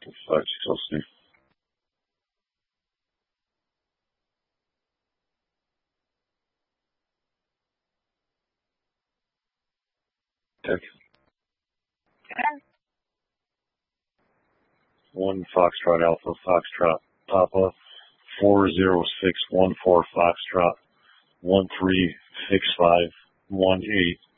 5606. Tech. 1 Foxtrot Alpha Foxtrot Papa 40614 Foxtrot 136518